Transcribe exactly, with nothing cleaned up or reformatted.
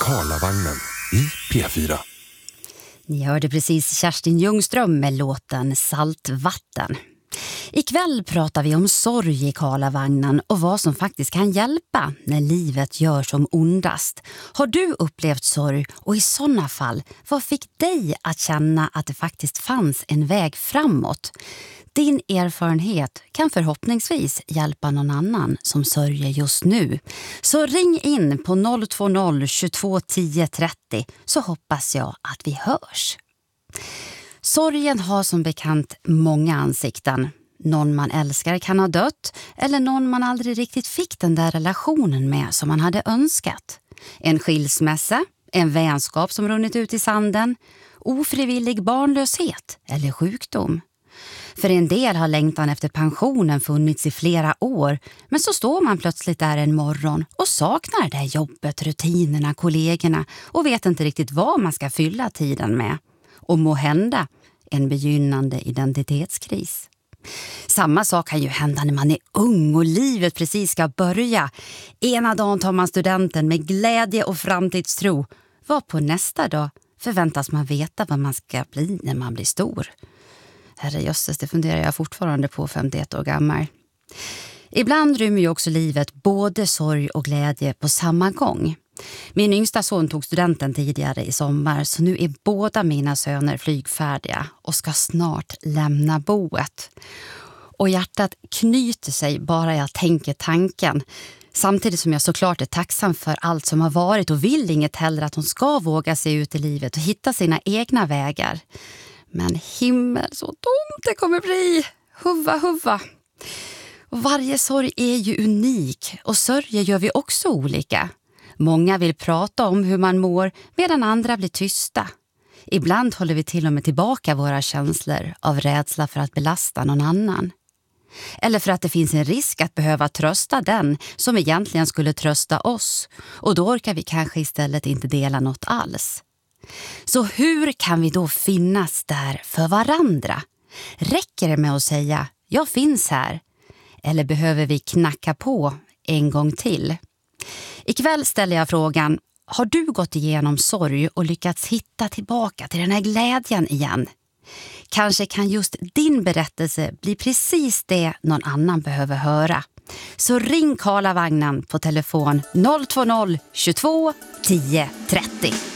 Karlavagnen i P fyra. Ni hörde precis Kerstin Ljungström med låten Saltvatten. Ikväll pratar vi om sorg i Karlavagnen och vad som faktiskt kan hjälpa när livet gör som ondast. Har du upplevt sorg och i sådana fall, vad fick dig att känna att det faktiskt fanns en väg framåt? Din erfarenhet kan förhoppningsvis hjälpa någon annan som sörjer just nu. Så ring in på noll två noll tjugotvå tio trettio så hoppas jag att vi hörs. Sorgen har som bekant många ansikten. Någon man älskar kan ha dött eller någon man aldrig riktigt fick den där relationen med som man hade önskat. En skilsmässa, en vänskap som runnit ut i sanden, ofrivillig barnlöshet eller sjukdom. För en del har längtan efter pensionen funnits i flera år, men så står man plötsligt där en morgon och saknar det jobbet, rutinerna, kollegorna och vet inte riktigt vad man ska fylla tiden med. Och må hända en begynnande identitetskris. Samma sak kan ju hända när man är ung och livet precis ska börja. Ena dagen tar man studenten med glädje och framtidstro. Vad på nästa dag förväntas man veta vad man ska bli när man blir stor. Herrejösses, det funderar jag fortfarande på femtioett år gammal. Ibland rymmer ju också livet både sorg och glädje på samma gång. Min yngsta son tog studenten tidigare i sommar så nu är båda mina söner flygfärdiga och ska snart lämna boet. Och hjärtat knyter sig bara jag tänker tanken. Samtidigt som jag såklart är tacksam för allt som har varit och vill inget hellre att hon ska våga sig ut i livet och hitta sina egna vägar. Men himmel, så tomt det kommer bli. Huva, huva. Och varje sorg är ju unik och sörjer gör vi också olika. Många vill prata om hur man mår medan andra blir tysta. Ibland håller vi till och med tillbaka våra känslor av rädsla för att belasta någon annan. Eller för att det finns en risk att behöva trösta den som egentligen skulle trösta oss. Och då orkar vi kanske istället inte dela något alls. Så hur kan vi då finnas där för varandra? Räcker det med att säga jag finns här? Eller behöver vi knacka på en gång till? Ikväll ställer jag frågan, har du gått igenom sorg och lyckats hitta tillbaka till den här glädjen igen? Kanske kan just din berättelse bli precis det någon annan behöver höra. Så ring Karlavagnen på telefon noll två noll tjugotvå tio trettio.